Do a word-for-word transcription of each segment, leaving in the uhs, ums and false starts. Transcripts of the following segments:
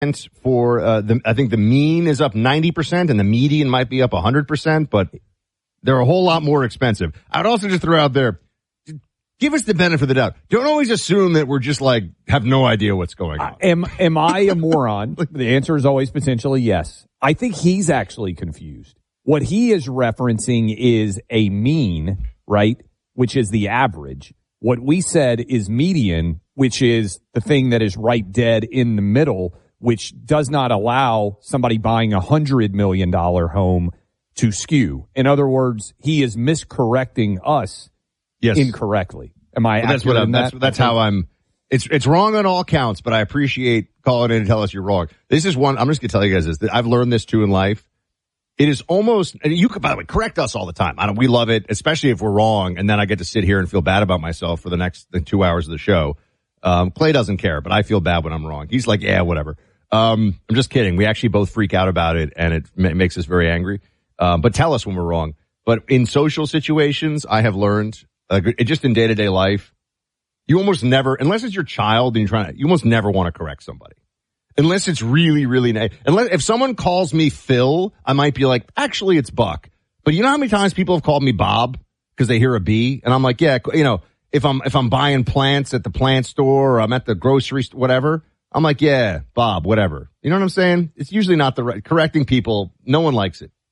for uh, the, I think the mean is up ninety percent and the median might be up one hundred percent, but they're a whole lot more expensive. I'd also just throw out there, give us the benefit of the doubt. Don't always assume that we're just like, have no idea what's going on. Uh, am, am I a moron? The answer is always potentially yes. I think he's actually confused. What he is referencing is a mean, right, which is the average. What we said is median, which is the thing that is right dead in the middle, which does not allow somebody buying a one hundred million dollars home to skew. In other words, he is miscorrecting us yes. incorrectly. Am I well, that's what I'm, that's, that? that's how I'm, it's, it's wrong on all counts, but I appreciate calling in and tell us you're wrong. This is one, I'm just going to tell you guys this. I've learned this too in life. It is almost, and you could, by the way, correct us all the time. I don't, we love it, especially if we're wrong, and then I get to sit here and feel bad about myself for the next the two hours of the show. Um, Clay doesn't care, but I feel bad when I'm wrong. He's like, yeah, whatever. Um, I'm just kidding. We actually both freak out about it, and it ma- makes us very angry. Um, but tell us when we're wrong. But in social situations, I have learned, uh, it just in day-to-day life, you almost never, unless it's your child and you're trying to, you almost never want to correct somebody. Unless it's really, really nice. Unless, if someone calls me Phil, I might be like, actually, it's Buck. But you know how many times people have called me Bob because they hear a B? And I'm like, yeah, you know, if I'm, if I'm buying plants at the plant store or I'm at the grocery store, whatever, I'm like, yeah, Bob, whatever. You know what I'm saying? It's usually not the right, correcting people. No one likes it.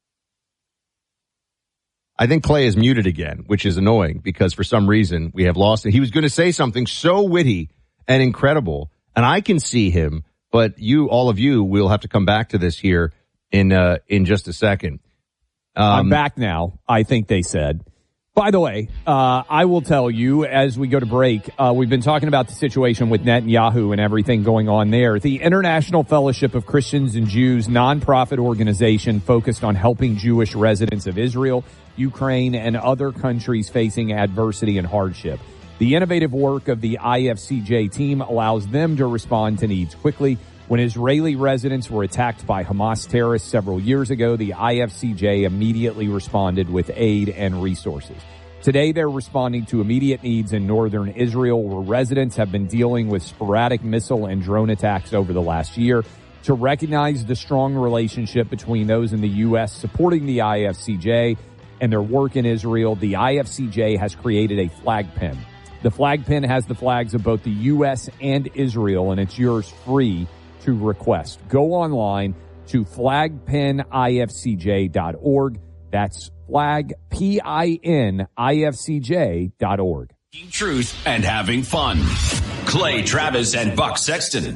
I think Clay is muted again, which is annoying because for some reason we have lost it. He was going to say something so witty and incredible, and I can see him. But you, all of you, will have to come back to this here in uh, in just a second. Um, I'm back now, I think they said. By the way, uh, I will tell you as we go to break, uh, we've been talking about the situation with Netanyahu and everything going on there. The International Fellowship of Christians and Jews, nonprofit organization focused on helping Jewish residents of Israel, Ukraine, and other countries facing adversity and hardship. The innovative work of the I F C J team allows them to respond to needs quickly. When Israeli residents were attacked by Hamas terrorists several years ago, the I F C J immediately responded with aid and resources. Today, they're responding to immediate needs in northern Israel, where residents have been dealing with sporadic missile and drone attacks over the last year. To recognize the strong relationship between those in the U S supporting the I F C J and their work in Israel, the I F C J has created a flag pin. The flag pin has the flags of both the U S and Israel, and it's yours free to request. Go online to flag pin I F C J dot org. That's flag, P I N I F C J dot org. Truth and having fun. Clay Travis and Buck Sexton.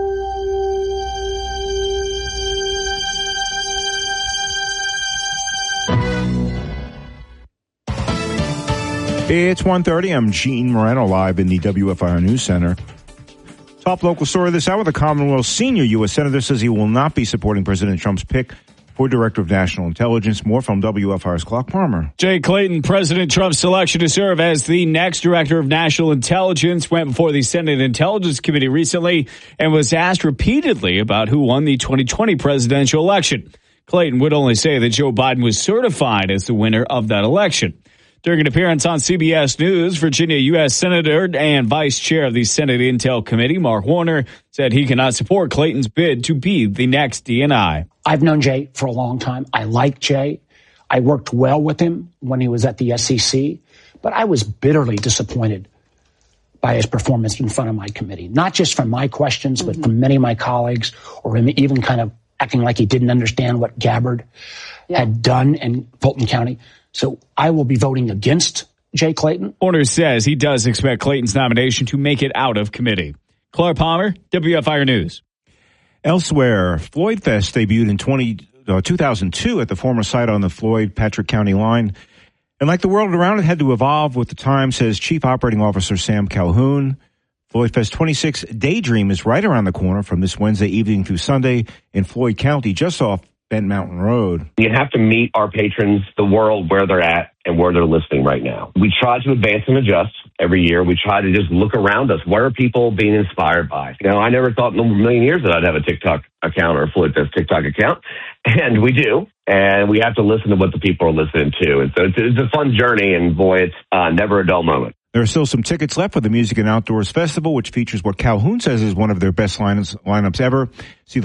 It's one thirty. I'm Gene Moreno live in the W F I R News Center. Top local story this hour. The Commonwealth's senior U S Senator says he will not be supporting President Trump's pick for Director of National Intelligence. More from W F I R's Clark Palmer. Jay Clayton, President Trump's selection to serve as the next Director of National Intelligence, went before the Senate Intelligence Committee recently and was asked repeatedly about who won the twenty twenty presidential election. Clayton would only say that Joe Biden was certified as the winner of that election. During an appearance on C B S News, Virginia U S Senator and Vice Chair of the Senate Intel Committee, Mark Warner, said he cannot support Clayton's bid to be the next D N I. I've known Jay for a long time. I like Jay. I worked well with him when he was at the S E C, but I was bitterly disappointed by his performance in front of my committee, not just from my questions, mm-hmm. but from many of my colleagues, or him even kind of acting like he didn't understand what Gabbard yeah. had done in Fulton County. So I will be voting against Jay Clayton. Warner says he does expect Clayton's nomination to make it out of committee. Clark Palmer, W F I R News. Elsewhere, Floyd Fest debuted in twenty, uh, two thousand two at the former site on the Floyd-Patrick County line. And like the world around it, had to evolve with the time, says Chief Operating Officer Sam Calhoun. Floyd Fest twenty-six Daydream is right around the corner from this Wednesday evening through Sunday in Floyd County, just off Bent Mountain Road. You have to meet our patrons, the world, where they're at and where they're listening right now. We try to advance and adjust every year. We try to just look around us. Where are people being inspired by? You know, I never thought in a million years that I'd have a TikTok account or a Floyd Fest TikTok account, and we do. And we have to listen to what the people are listening to. And so it's, it's a fun journey, and boy, it's uh, never a dull moment. There are still some tickets left for the Music and Outdoors Festival, which features what Calhoun says is one of their best lineups, lineups ever. See the